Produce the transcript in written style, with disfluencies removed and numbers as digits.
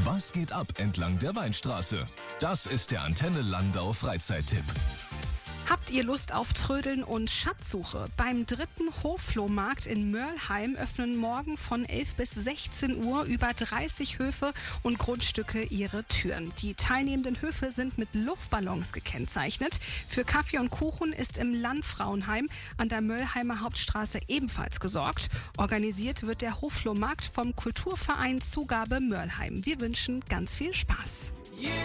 Was geht ab entlang der Weinstraße? Das ist der Antenne Landau Freizeittipp. Habt ihr Lust auf Trödeln und Schatzsuche? Beim 3. Hofflohmarkt in Mörlheim öffnen morgen von 11 bis 16 Uhr über 30 Höfe und Grundstücke ihre Türen. Die teilnehmenden Höfe sind mit Luftballons gekennzeichnet. Für Kaffee und Kuchen ist im Landfrauenheim an der Mörlheimer Hauptstraße ebenfalls gesorgt. Organisiert wird der Hofflohmarkt vom Kulturverein Zugabe Mörlheim. Wir wünschen ganz viel Spaß.